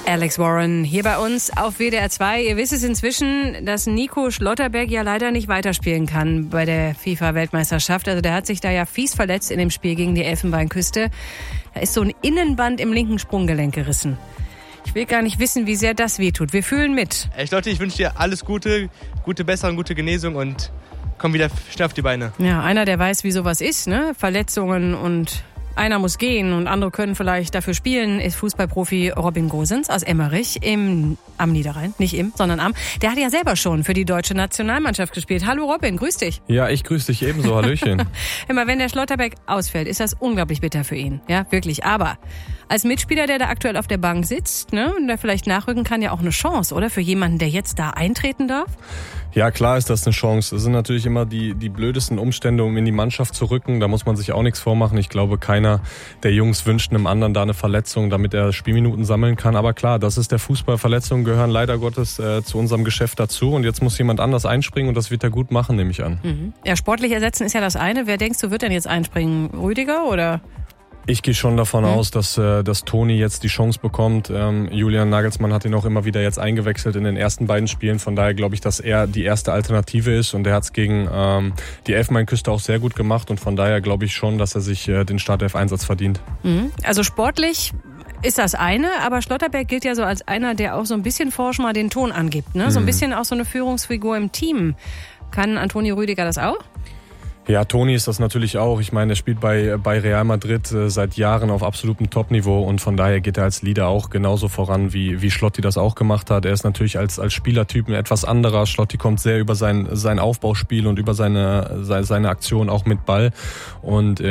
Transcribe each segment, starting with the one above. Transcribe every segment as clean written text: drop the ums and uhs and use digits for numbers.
Alex Warren hier bei uns auf WDR 2. Ihr wisst es inzwischen, dass Nico Schlotterbeck ja leider nicht weiterspielen kann bei der FIFA-Weltmeisterschaft. Also der hat sich da ja fies verletzt in dem Spiel gegen die Elfenbeinküste. Da ist so ein Innenband im linken Sprunggelenk gerissen. Ich will gar nicht wissen, wie sehr das wehtut. Wir fühlen mit. Echt, Leute, ich wünsche dir alles Gute, gute Besserung, gute Genesung und komm wieder schnell auf die Beine. Ja, einer, der weiß, wie sowas ist, ne? Verletzungen und einer muss gehen und andere können vielleicht dafür spielen, ist Fußballprofi Robin Gosens aus Emmerich am Niederrhein. Nicht im, sondern am. Der hat ja selber schon für die deutsche Nationalmannschaft gespielt. Hallo Robin, grüß dich. Ja, ich grüß dich ebenso. Hallöchen. Immer wenn der Schlotterbeck ausfällt, ist das unglaublich bitter für ihn. Ja, wirklich. Aber als Mitspieler, der da aktuell auf der Bank sitzt, ne, und der vielleicht nachrücken kann, ja auch eine Chance, oder? Für jemanden, der jetzt da eintreten darf? Ja, klar ist das eine Chance. Es sind natürlich immer die blödesten Umstände, um in die Mannschaft zu rücken. Da muss man sich auch nichts vormachen. Ich glaube, keiner der Jungs wünscht einem anderen da eine Verletzung, damit er Spielminuten sammeln kann. Aber klar, das ist der Fußball. Verletzungen gehören leider Gottes zu unserem Geschäft dazu. Und jetzt muss jemand anders einspringen und das wird er gut machen, nehme ich an. Mhm. Ja, sportlich ersetzen ist ja das eine. Wer denkst du, wird denn jetzt einspringen? Rüdiger oder? Ich gehe schon davon aus, dass Toni jetzt die Chance bekommt. Julian Nagelsmann hat ihn auch immer wieder jetzt eingewechselt in den ersten beiden Spielen. Von daher glaube ich, dass er die erste Alternative ist. Und er hat es gegen die Elfenbeinküste auch sehr gut gemacht. Und von daher glaube ich schon, dass er sich den Startelf-Einsatz verdient. Also sportlich ist das eine, aber Schlotterbeck gilt ja so als einer, der auch so ein bisschen forsch mal den Ton angibt. Ne? So ein bisschen auch so eine Führungsfigur im Team. Kann Antonio Rüdiger das auch? Ja, Toni ist das natürlich auch. Ich meine, er spielt bei Real Madrid seit Jahren auf absolutem Top-Niveau und von daher geht er als Leader auch genauso voran, wie Schlotti das auch gemacht hat. Er ist natürlich als Spielertyp ein etwas anderer. Schlotti kommt sehr über sein Aufbauspiel und über seine Aktion auch mit Ball und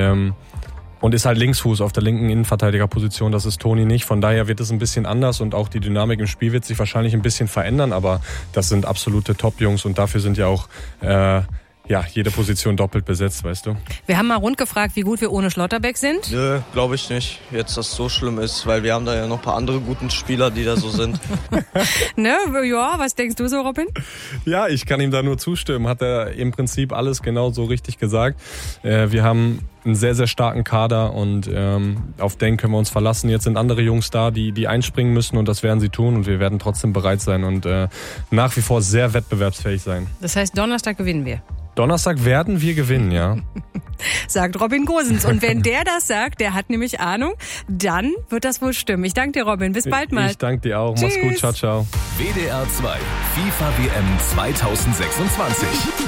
ist halt Linksfuß auf der linken Innenverteidigerposition. Das ist Toni nicht. Von daher wird es ein bisschen anders und auch die Dynamik im Spiel wird sich wahrscheinlich ein bisschen verändern, aber das sind absolute Top-Jungs und dafür sind ja auch jede Position doppelt besetzt, weißt du. Wir haben mal rund gefragt, wie gut wir ohne Schlotterbeck sind. Nö, glaube ich nicht, jetzt, dass es so schlimm ist, weil wir haben da ja noch ein paar andere guten Spieler, die da so sind. Ne, ja, was denkst du so, Robin? Ja, ich kann ihm da nur zustimmen. Hat er im Prinzip alles genau so richtig gesagt. Wir haben einen sehr, sehr starken Kader und auf den können wir uns verlassen. Jetzt sind andere Jungs da, die einspringen müssen und das werden sie tun und wir werden trotzdem bereit sein und nach wie vor sehr wettbewerbsfähig sein. Das heißt, Donnerstag gewinnen wir? Donnerstag werden wir gewinnen, ja. Sagt Robin Gosens. Und wenn der das sagt, der hat nämlich Ahnung, dann wird das wohl stimmen. Ich danke dir, Robin. Bis bald mal. Ich danke dir auch. Tschüss. Mach's gut. Ciao, ciao. WDR 2 FIFA WM 2026.